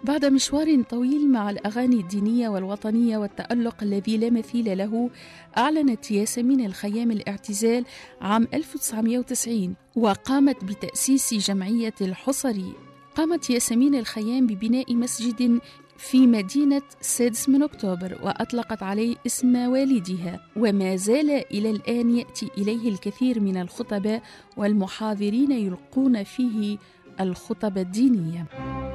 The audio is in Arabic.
بعد مشوار طويل مع الأغاني الدينية والوطنية والتألق الذي لا مثيل له، أعلنت ياسمين الخيام الاعتزال عام 1990 وقامت بتأسيس جمعية الحصري. قامت ياسمين الخيام ببناء مسجد في مدينة 6 أكتوبر وأطلقت عليه اسم والدها، وما زال إلى الآن يأتي إليه الكثير من الخطباء والمحاضرين يلقون فيه الخطب الدينية.